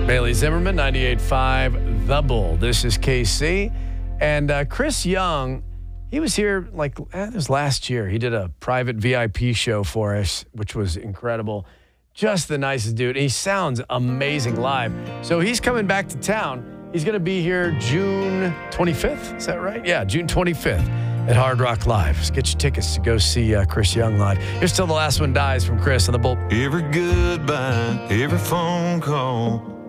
Bailey Zimmerman, 98.5 The Bull. This is KC. And Chris Young, he was here it was last year. He did a private VIP show for us, which was incredible. Just the nicest dude. He sounds amazing live. So he's coming back to town. He's going to be here June 25th. Is that right? Yeah, June 25th at Hard Rock Live. Just get your tickets to go see Chris Young live. Here's Till the Last One Dies from Chris on The Bull. Every goodbye, every phone call,